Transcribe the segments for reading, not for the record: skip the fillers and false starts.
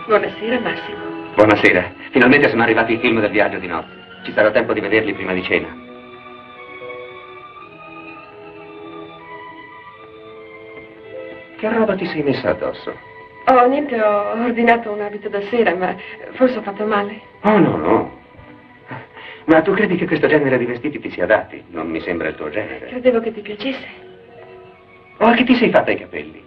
Buonasera, Massimo. Buonasera. Finalmente sono arrivati i film del viaggio di notte. Ci sarà tempo di vederli prima di cena. Che roba ti sei messa addosso? Oh, niente, ho ordinato un abito da sera, ma forse ho fatto male. Oh, no, no. Ma tu credi che questo genere di vestiti ti sia adatti? Non mi sembra il tuo genere. Credevo che ti piacesse. Oh, che ti sei fatta i capelli?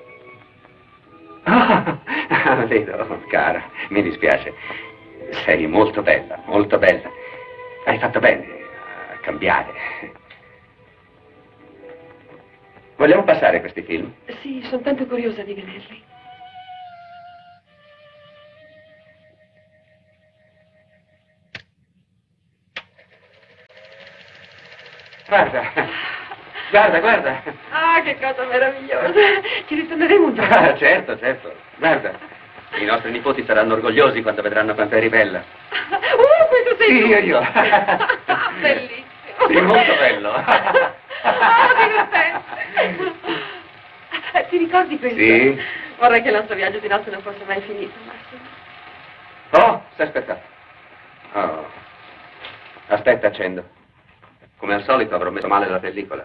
Ah, vedo, cara, mi dispiace. Sei molto bella, molto bella. Hai fatto bene a cambiare. Vogliamo passare questi film? Sì, sono tanto curiosa di vederli. Guarda, guarda, guarda. Ah, che cosa meravigliosa. Ci ritorneremo un giorno. Ah, certo, certo. Guarda, i nostri nipoti saranno orgogliosi quando vedranno quanto eri bella. Questo sei Sì, tu. io. Bellissimo. Sì, molto bello. Divertente. Ti ricordi questo? Sì. Vorrei che il nostro viaggio di notte non fosse mai finito, Massimo. Oh, stai aspettando. Oh. Aspetta, accendo. Come al solito avrò messo male la pellicola.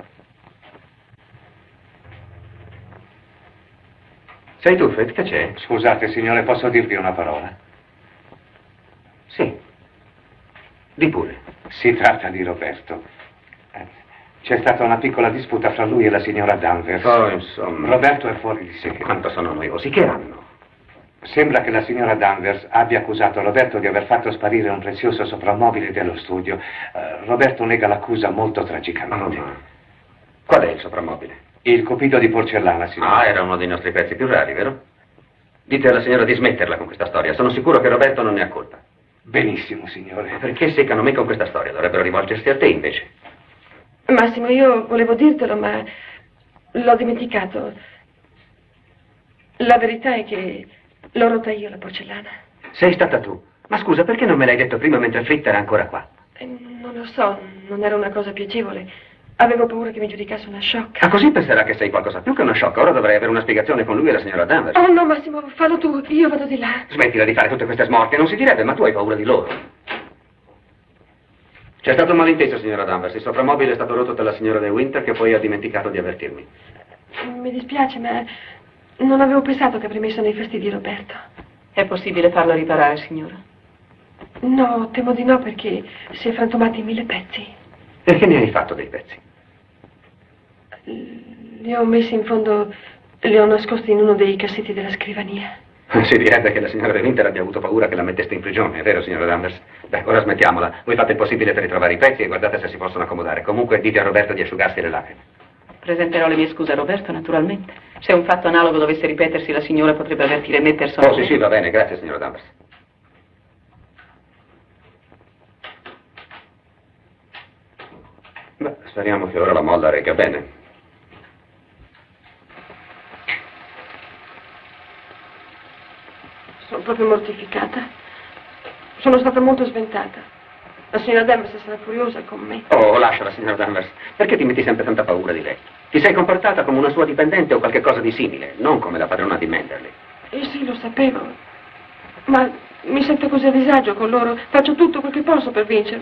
Sei tu, Fred, che c'è? Scusate, signore, posso dirvi una parola? Sì. Di pure. Si tratta di Roberto. C'è stata una piccola disputa fra lui e la signora Danvers. Oh, insomma. Roberto è fuori di sé. Quanto sono noiosi, che hanno? Sembra che la signora Danvers abbia accusato Roberto di aver fatto sparire un prezioso soprammobile dello studio. Roberto nega l'accusa molto tragicamente. Oh, no. Qual è il soprammobile? Il cupido di porcellana, signore. Ah, era uno dei nostri pezzi più rari, vero? Dite alla signora di smetterla con questa storia. Sono sicuro che Roberto non ne ha colpa. Benissimo, signore. Ma perché seccano me con questa storia? Dovrebbero rivolgersi a te, invece. Massimo, io volevo dirtelo, ma l'ho dimenticato. La verità è che l'ho rotta io la porcellana. Sei stata tu. Ma scusa, perché non me l'hai detto prima mentre Fritta era ancora qua? Non lo so, non era una cosa piacevole. Avevo paura che mi giudicasse una sciocca. Ah, così penserà che sei qualcosa più che una sciocca. Ora dovrei avere una spiegazione con lui e la signora Danvers. Oh no, Massimo, fallo tu, io vado di là. Smettila di fare tutte queste smorfie, non si direbbe, ma tu hai paura di loro. C'è stato un malinteso, signora Danvers. Il soprammobile è stato rotto dalla signora De Winter, che poi ha dimenticato di avvertirmi. Mi dispiace, ma non avevo pensato che avrei messo nei fastidi Roberto. È possibile farlo riparare, signora? No, temo di no, perché si è frantumato in 1000 pezzi. Perché ne hai fatto dei pezzi? Li ho messi in fondo, li ho nascosti in uno dei cassetti della scrivania. Si direbbe che la signora De Winter abbia avuto paura che la metteste in prigione, è vero, signora Danvers? Beh, ora smettiamola. Voi fate il possibile per ritrovare i pezzi e guardate se si possono accomodare. Comunque dite a Roberto di asciugarsi le lacrime. Presenterò le mie scuse a Roberto, naturalmente. Se un fatto analogo dovesse ripetersi, la signora potrebbe avvertire me personalmente. Oh, sì, va bene, grazie, signora Danvers. Beh, speriamo che ora la molla regga bene. Sono proprio mortificata. Sono stata molto sventata. La signora Danvers sarà furiosa con me. Oh, lasciala, signora Danvers. Perché ti metti sempre tanta paura di lei? Ti sei comportata come una sua dipendente o qualche cosa di simile, non come la padrona di Manderley. Sì, lo sapevo. Ma mi sento così a disagio con loro. Faccio tutto quel che posso per vincere.